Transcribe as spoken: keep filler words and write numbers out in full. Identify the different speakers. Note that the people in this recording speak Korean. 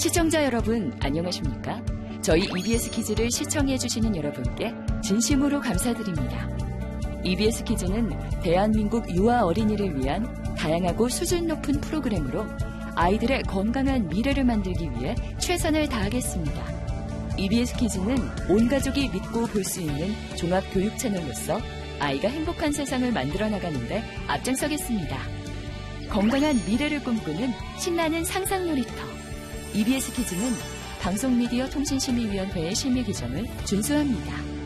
Speaker 1: 시청자 여러분, 안녕하십니까? 저희 이비에스 키즈를 시청해주시는 여러분께 진심으로 감사드립니다. 이비에스 키즈는 대한민국 유아 어린이를 위한 다양하고 수준 높은 프로그램으로 아이들의 건강한 미래를 만들기 위해 최선을 다하겠습니다. 이비에스 키즈는 온 가족이 믿고 볼 수 있는 종합 교육 채널로서 아이가 행복한 세상을 만들어 나가는데 앞장서겠습니다. 건강한 미래를 꿈꾸는 신나는 상상 놀이터. 이비에스 키즈는 방송미디어 통신심의위원회의 심의 규정을 준수합니다.